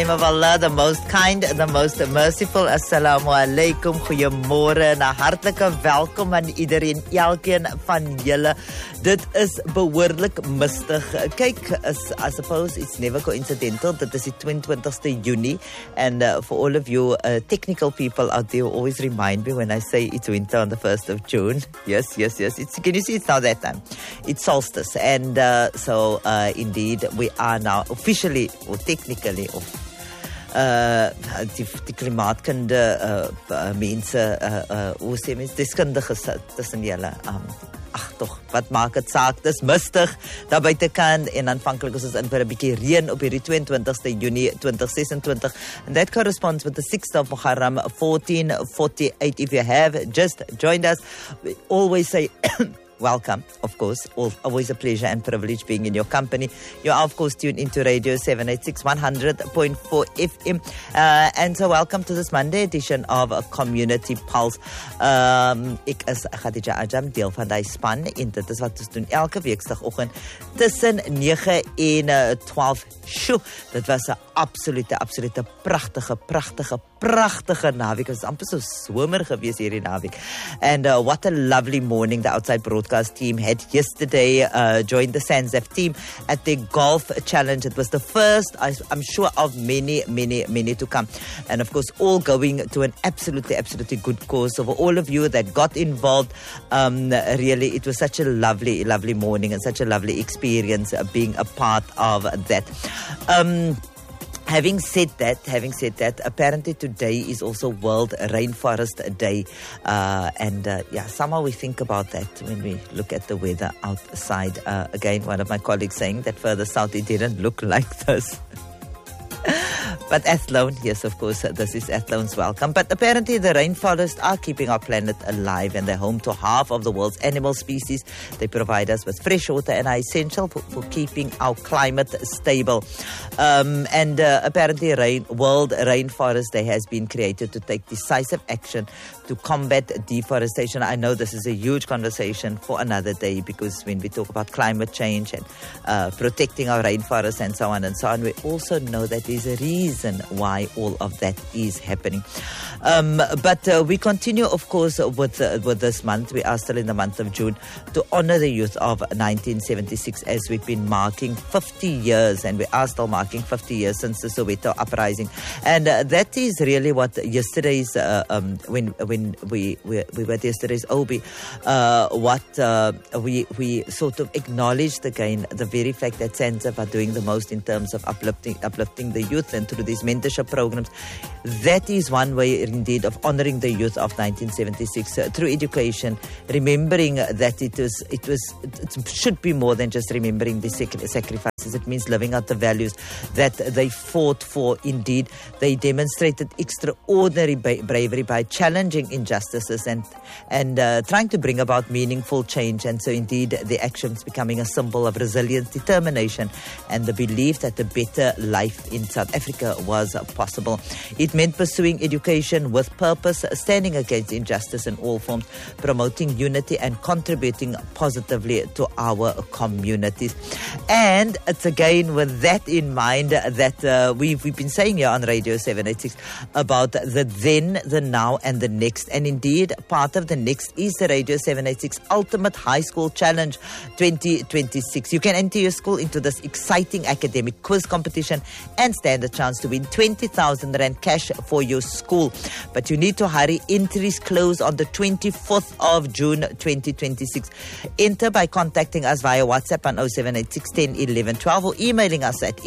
of Allah, the most kind, the most merciful. Assalamu alaikum, goeiemôre en 'n hartlike welkom aan iedereen, elkeen van julle. Dit is behoorlik mistig. Kyk, I suppose it's never coincidental that this is 22 Juni, and for all of you technical people out there, always remind me when I say it's winter on the 1st of June. Yes. Can you see it's now that time? It's solstice, and so indeed we are now officially or technically die klimaatkunde mense hoe sê mens deskundiges tussen julle tog, wat maak dit saak? Dis mistig daar buitekant en aanvanklik is ons in vir 'n bietjie reën op hierdie 22 Junie 2026, and that corresponds with the 6th of Muharram 1448. If you have just joined us, we always say welcome, of course. Always a pleasure and privilege being in your company. You are, of course, tuned into Radio 786 100.4 FM. And so welcome to this Monday edition of Community Pulse. Ek is Khadija Ajam, deel van die span, en dit is wat ons doen elke weekdagoggend tussen 9 en 12. Sjoe, dit was 'n absolute pragtige naweek. Het was amper so somer gewees hierdie naweek. And what a lovely morning the outside broadcast team had yesterday. Joined the SANZAF team at the golf challenge. It was the first, I'm sure, of many to come. And of course, all going to an absolutely good cause. So for all of you that got involved, really, it was such a lovely morning and such a lovely experience being a part of that. Having said that, apparently today is also World Rainforest Day, and somehow we think about that when we look at the weather outside. Again, one of my colleagues saying that further south it didn't look like this. But Athlone, yes, of course, this is Athlone's welcome. But apparently the rainforests are keeping our planet alive, and they're home to half of the world's animal species. They provide us with fresh water and are essential for keeping our climate stable. And apparently World Rainforest Day has been created to take decisive action to combat deforestation. I know this is a huge conversation for another day, because when we talk about climate change and protecting our rainforests and so on, we also know that there's a reason why all of that is happening. But we continue, of course, with this month. We are still in the month of June to honor the youth of 1976, as we've been marking 50 years, and we are still marking 50 years since the Soweto uprising. And that is really what yesterday's, when we were at yesterday's OB, we sort of acknowledged again the very fact that SANZAF are doing the most in terms of uplifting the youth, and through these mentorship programs. That is one way indeed of honoring the youth of 1976 through education, remembering that it should be more than just remembering the sacrifices. It means living out the values that they fought for. Indeed, they demonstrated extraordinary bravery by challenging injustices and trying to bring about meaningful change. And so indeed, the actions becoming a symbol of resilience, determination, and the belief that a better life in South Africa was possible. It meant pursuing education with purpose, standing against injustice in all forms, promoting unity, and contributing positively to our communities. And it's again with that in mind that we've been saying here on Radio 786 about the then, the now, and the next. And indeed, part of the next is the Radio 786 Ultimate High School Challenge 2026. You can enter your school into this exciting academic quiz competition and stand a chance to win 20,000 Rand cash for your school. But you need to hurry. Entries close on the 24th of June 2026. Enter by contacting us via WhatsApp on 0786 10 11 12 or emailing us at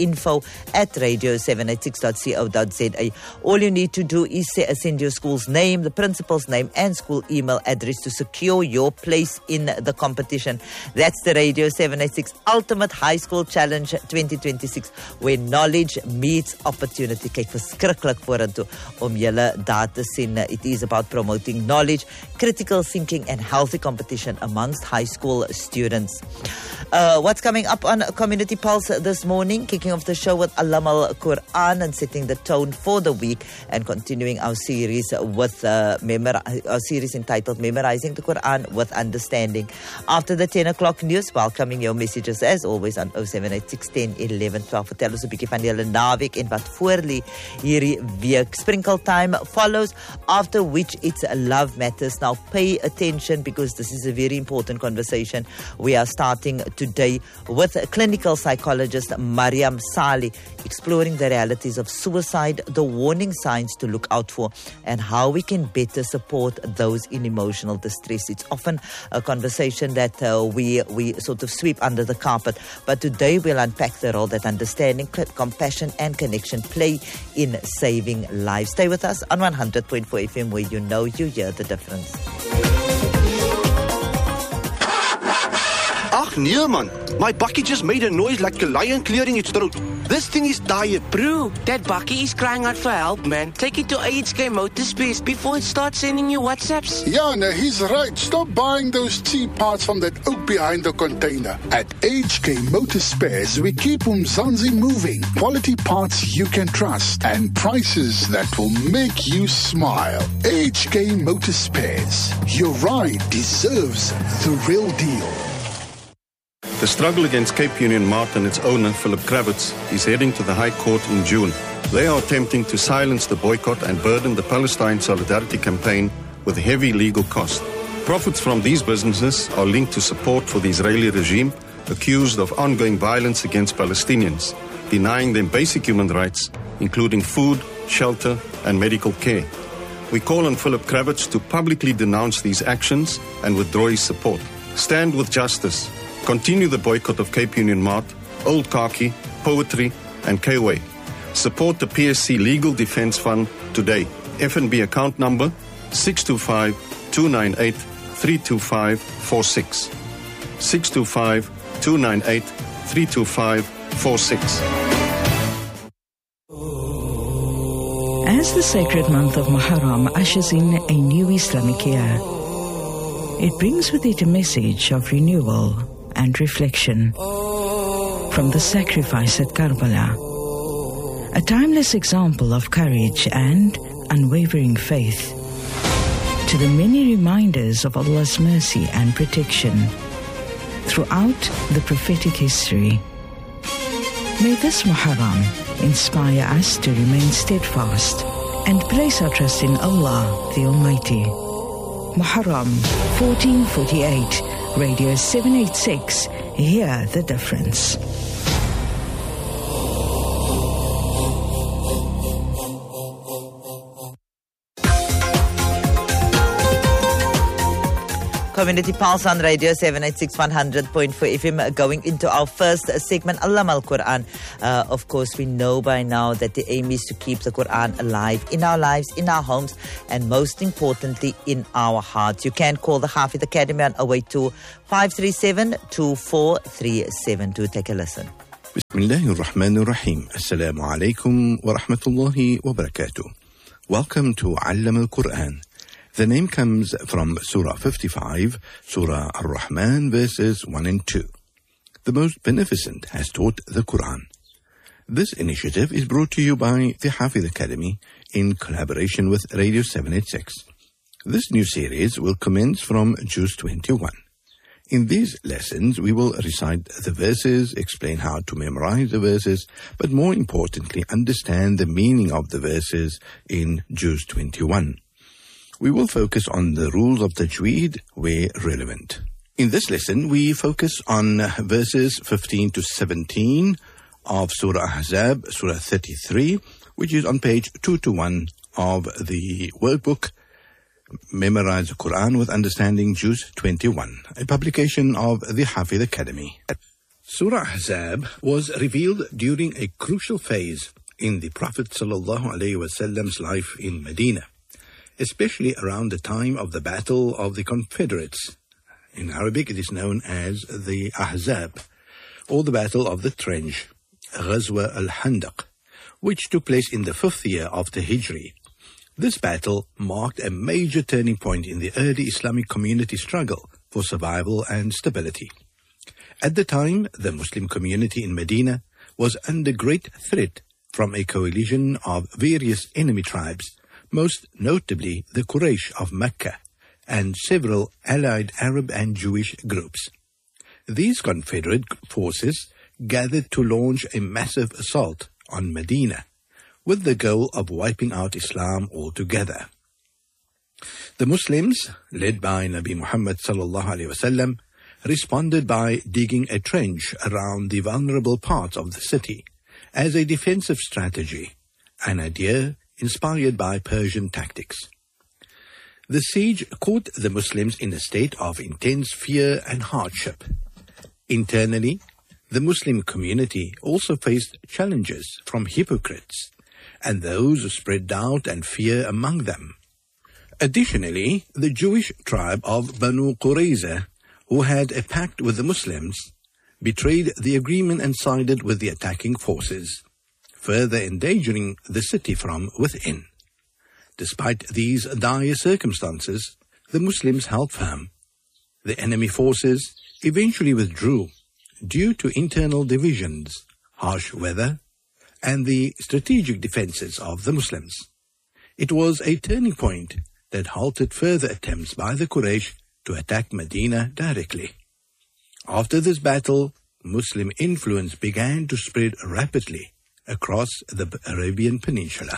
info@radio786.co.za. All you need to do is send your school's name, the principal's name, and school email address to secure your place in the competition. That's the Radio 786 Ultimate High School Challenge 2026, where knowledge meets opportunity. Kyk, verskriklik vorentoe om julle daar te sien. It is about promoting knowledge, critical thinking, and healthy competition amongst high school students. What's coming up on Community Pulse this morning? Kicking off the show with Alam al-Quran and setting the tone for the week, and continuing our series with our series entitled Memorizing the Quran with Understanding. After the 10 o'clock news, welcoming your messages as always on 0786 10 11 12. Vertel ons 'n bietjie van julle naweek en wat voorlê hierdie week. Sprinkle time follows, after which it's Love Matters. Now pay attention because this is a very important conversation we are starting today with clinical psychologist Mariam Saleh, exploring the realities of suicide, the warning signs to look out for, and how we can better support those in emotional distress. It's often a conversation that we sort of sweep under the carpet, but today we'll unpack the role that understanding, compassion and connection play in saving lives. Stay with us on 100.4 FM, where you know you hear the difference. Ach nee man, my bakkie just made a noise like a lion clearing its throat. This thing is tired. Bro, that bakkie is crying out for help, man. Take it to HK Motorspares before it starts sending you WhatsApps. Yeah, no, he's right. Stop buying those cheap parts from that oak behind the container. At HK Motorspares, we keep Umzansi moving. Quality parts you can trust and prices that will make you smile. HK Motorspares. Your ride deserves the real deal. The struggle against Cape Union Mart and its owner, Philip Kravitz, is heading to the High Court in June. They are attempting to silence the boycott and burden the Palestine Solidarity Campaign with heavy legal costs. Profits from these businesses are linked to support for the Israeli regime, accused of ongoing violence against Palestinians, denying them basic human rights, including food, shelter, and medical care. We call on Philip Kravitz to publicly denounce these actions and withdraw his support. Stand with justice. Continue the boycott of Cape Union Mart, Old Khaki, Poetry, and K-Way. Support the PSC Legal Defence Fund today. FNB account number 625-298-32546. 625-298-32546. As the sacred month of Muharram ushers in a new Islamic year, it brings with it a message of renewal and reflection. From the sacrifice at Karbala, a timeless example of courage and unwavering faith, to the many reminders of Allah's mercy and protection throughout the prophetic history. May this Muharram inspire us to remain steadfast and place our trust in Allah the Almighty. Muharram 1448, Radio 786, hear the difference. Community Pulse on Radio 786 100.4 FM. Going into our first segment, Allama al-Quran. Of course, we know by now that the aim is to keep the Quran alive in our lives, in our homes, and most importantly, in our hearts. You can call the Hafid Academy on 082-537-2437. Do take a listen. Bismillahirrahmanirrahim. Assalamu alaikum wa rahmatullahi wa barakatuh. Welcome to Allama al-Quran. The name comes from Surah 55, Surah Ar-Rahman, verses 1 and 2. The Most Beneficent has taught the Quran. This initiative is brought to you by the Hafid Academy in collaboration with Radio 786. This new series will commence from Juz 21. In these lessons, we will recite the verses, explain how to memorize the verses, but more importantly, understand the meaning of the verses in Juz 21. We will focus on the rules of tajweed where relevant. In this lesson, we focus on verses 15 to 17 of Surah Ahzab, Surah 33, which is on page 221 of the workbook, Memorize the Quran with Understanding Juz 21, a publication of the Hafid Academy. Surah Ahzab was revealed during a crucial phase in the Prophet ﷺ's life in Medina, especially around the time of the Battle of the Confederates. In Arabic, it is known as the Ahzab, or the Battle of the Trench, Ghazwa al-Handaq, which took place in the 5th year after Hijri. This battle marked a major turning point in the early Islamic community struggle for survival and stability. At the time, the Muslim community in Medina was under great threat from a coalition of various enemy tribes, most notably the Quraysh of Mecca and several allied Arab and Jewish groups. These confederate forces gathered to launch a massive assault on Medina, with the goal of wiping out Islam altogether. The Muslims, led by Nabi Muhammad sallallahu alaihi wasallam, responded by digging a trench around the vulnerable parts of the city as a defensive strategy, an idea inspired by Persian tactics. The siege caught the Muslims in a state of intense fear and hardship. Internally, the Muslim community also faced challenges from hypocrites and those who spread doubt and fear among them. Additionally, the Jewish tribe of Banu Qurayza, who had a pact with the Muslims, betrayed the agreement and sided with the attacking forces, further endangering the city from within. Despite these dire circumstances, the Muslims held firm. The enemy forces eventually withdrew due to internal divisions, harsh weather, and the strategic defenses of the Muslims. It was a turning point that halted further attempts by the Quraysh to attack Medina directly. After this battle, Muslim influence began to spread rapidly across the Arabian Peninsula.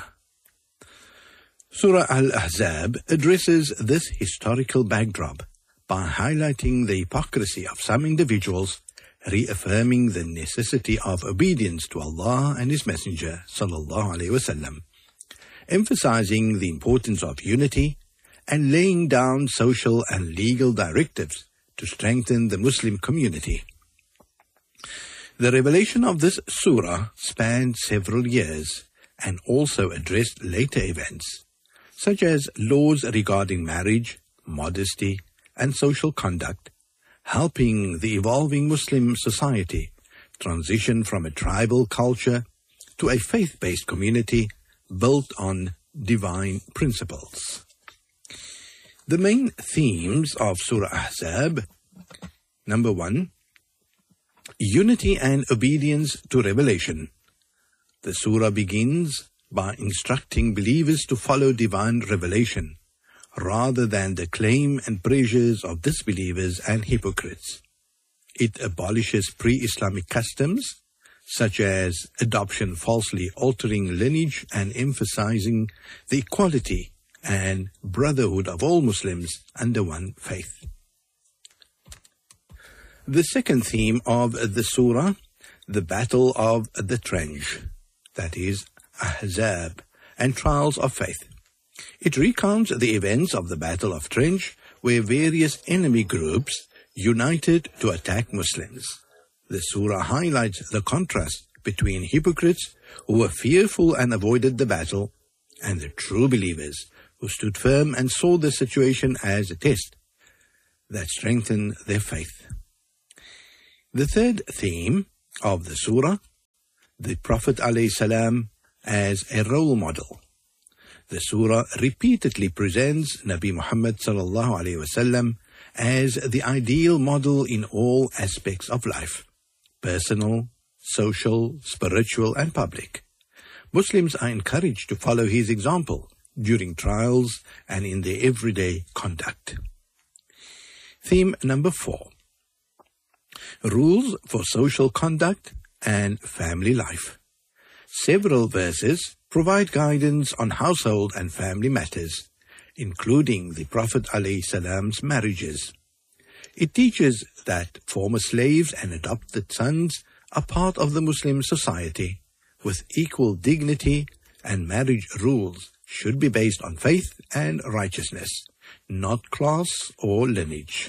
Surah Al-Ahzab addresses this historical backdrop by highlighting the hypocrisy of some individuals, reaffirming the necessity of obedience to Allah and His Messenger sallallahu alaihi wasallam, emphasizing the importance of unity and laying down social and legal directives to strengthen the Muslim community. The revelation of this surah spanned several years and also addressed later events, such as laws regarding marriage, modesty, and social conduct, helping the evolving Muslim society transition from a tribal culture to a faith-based community built on divine principles. The main themes of Surah Ahzab: number 1, unity and obedience to revelation. The surah begins by instructing believers to follow divine revelation, rather than the claim and pressures of disbelievers and hypocrites. It abolishes pre-Islamic customs, such as adoption falsely altering lineage and emphasizing the equality and brotherhood of all Muslims under one faith. The second theme of the surah, the Battle of the Trench, that is, Ahzab, and trials of faith. It recounts the events of the Battle of Trench, where various enemy groups united to attack Muslims. The surah highlights the contrast between hypocrites who were fearful and avoided the battle, and the true believers who stood firm and saw the situation as a test that strengthened their faith. The third theme of the surah, the Prophet ﷺ as a role model. The surah repeatedly presents Nabi Muhammad ﷺ as the ideal model in all aspects of life: personal, social, spiritual, and public. Muslims are encouraged to follow his example during trials and in their everyday conduct. Theme number 4, rules for social conduct and family life. Several verses provide guidance on household and family matters, including the Prophet ﷺ's marriages. It teaches that former slaves and adopted sons are part of the Muslim society with equal dignity, and marriage rules should be based on faith and righteousness, not class or lineage.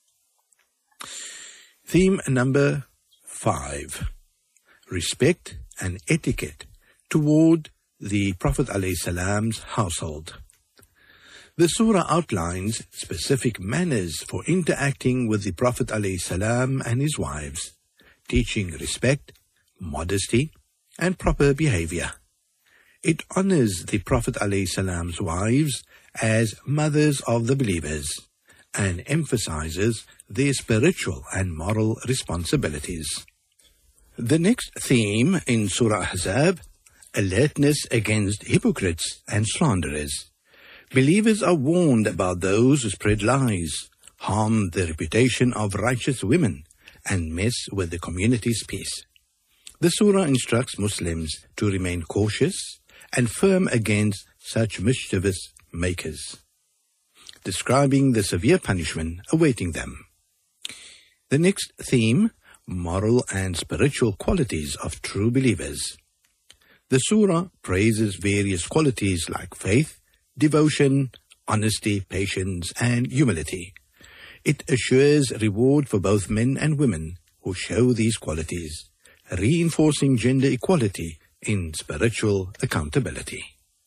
Theme number 5, respect and etiquette toward the Prophet ﷺ's household. The surah outlines specific manners for interacting with the Prophet ﷺ and his wives, teaching respect, modesty, and proper behavior. It honors the Prophet ﷺ's wives as mothers of the believers and emphasizes their spiritual and moral responsibilities. The next theme in Surah Ahzab, alertness against hypocrites and slanderers. Believers are warned about those who spread lies, harm the reputation of righteous women, and mess with the community's peace. The surah instructs Muslims to remain cautious and firm against such mischievous makers, describing the severe punishment awaiting them. The next theme, moral and spiritual qualities of true believers. The surah praises various qualities like faith, devotion, honesty, patience, and humility. It assures reward for both men and women who show these qualities, reinforcing gender equality in spiritual accountability.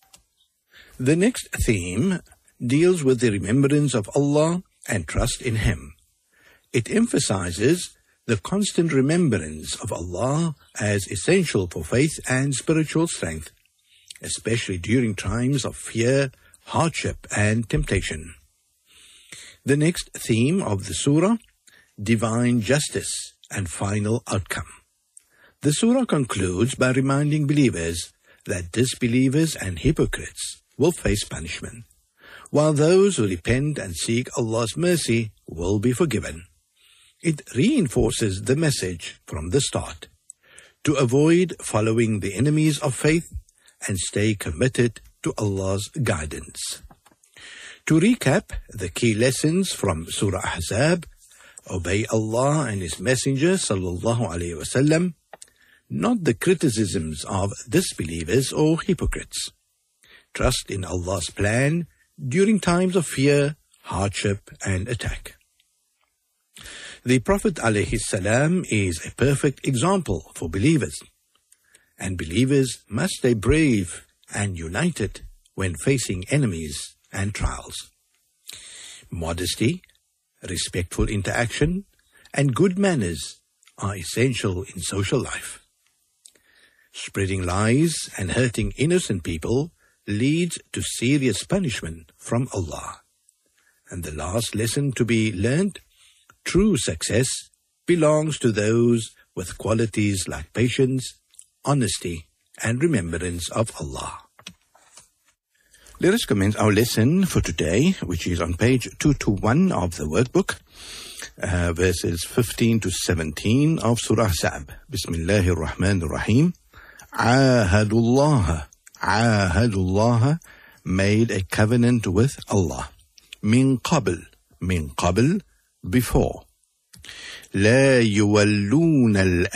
The next theme deals with the remembrance of Allah and trust in Him. It emphasizes the constant remembrance of Allah as essential for faith and spiritual strength, especially during times of fear, hardship, and temptation. The next theme of the surah, divine justice and final outcome. The surah concludes by reminding believers that disbelievers and hypocrites will face punishment, while those who repent and seek Allah's mercy will be forgiven. It reinforces the message from the start to avoid following the enemies of faith and stay committed to Allah's guidance. To recap the key lessons from Surah Ahzab: obey Allah and His Messenger sallallahu alaihi wasallam, not the criticisms of disbelievers or hypocrites. Trust in Allah's plan during times of fear, hardship, and attack. The Prophet ﷺ is a perfect example for believers, and believers must stay brave and united when facing enemies and trials. Modesty, respectful interaction, and good manners are essential in social life. Spreading lies and hurting innocent people leads to serious punishment from Allah. And the last lesson to be learned: true success belongs to those with qualities like patience, honesty, and remembrance of Allah. Let us commence our lesson for today, which is on page 221 of the workbook, verses 15 to 17 of Surah Ahzab. Bismillahir Rahmanir Rahim. Ahadullah made a covenant with Allah. Min qabl, before. لا يولون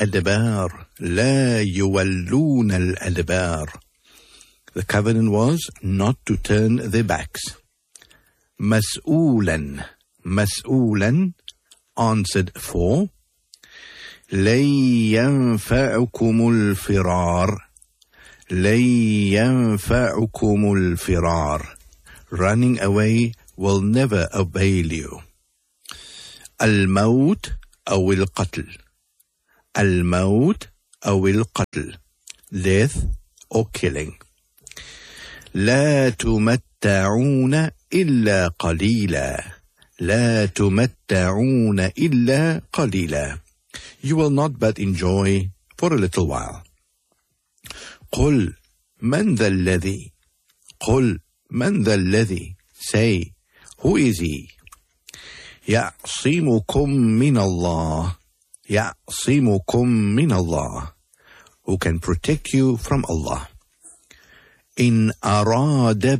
الأدبار. The covenant was not to turn their backs. مسؤولا, answered for. لن ينفعكم الفرار. Running away will never avail you. الموت أو القتل. Death or killing. لا تمتعون إلا قليلا. You will not but enjoy for a little while. قل من ذا الذي. Say, who is he? يعصمكم من الله. Who can protect you from Allah. إن أراد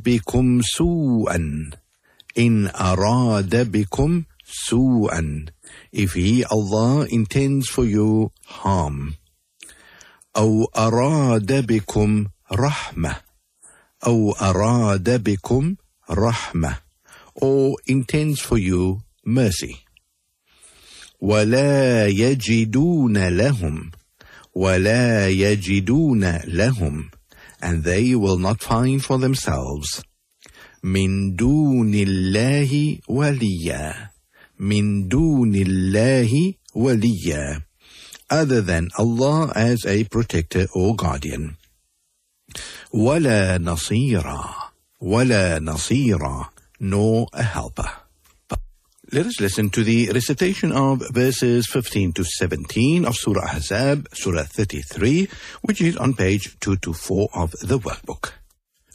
بكم سوءا. If He, Allah, intends for you harm. أو أراد بكم رحمة. Or intends for you mercy. ولا يجدون لهم. And they will not find for themselves من دون الله وليا. Other than Allah as a protector or guardian. ولا نصيرا, nor a helper. Let us listen to the recitation of verses 15 to 17 of Surah Ahzab, Surah 33, which is on page 224 of the workbook.